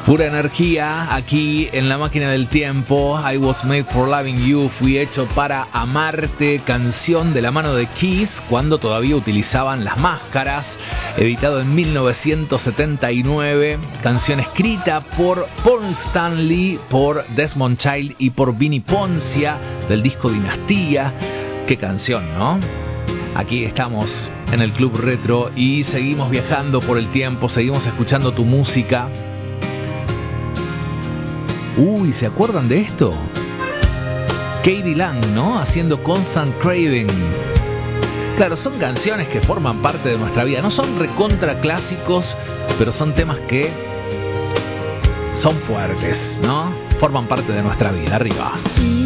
Pura energía aquí en la máquina del tiempo. I was made for loving you. Fui hecho para amarte. Canción de la mano de Kiss cuando todavía utilizaban las máscaras. Editado en 1979. Canción escrita por Paul Stanley, por Desmond Child y por Vinnie Poncia del disco Dinastía. Qué canción, ¿no? Aquí estamos en el Club Retro y seguimos viajando por el tiempo. Seguimos escuchando tu música. Uy, ¿se acuerdan de esto? Katie Lang, ¿no? Haciendo Constant Craving. Claro, son canciones que forman parte de nuestra vida. No son recontra clásicos, pero son temas que son fuertes, ¿no? Forman parte de nuestra vida. Arriba.